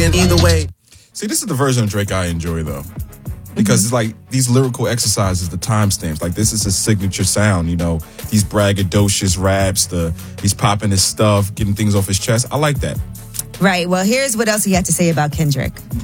living either way. See, this is the version of Drake I enjoy, though. Because it's like these lyrical exercises, the timestamps. Like, this is his signature sound, you know, these braggadocious raps, he's popping his stuff, getting things off his chest. I like that. Right. Well, here's what else he had to say about Kendrick.